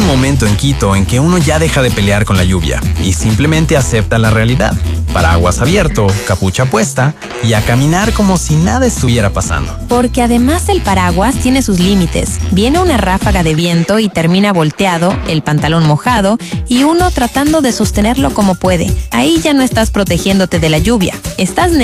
momento en Quito en que uno ya deja de pelear con la lluvia y simplemente acepta la realidad. Paraguas abierto, capucha puesta y a caminar como si nada estuviera pasando. Porque además el paraguas tiene sus límites. Viene una ráfaga de viento y termina volteado, el pantalón mojado y uno tratando de sostenerlo como puede. Ahí ya no estás protegiéndote de la lluvia, estás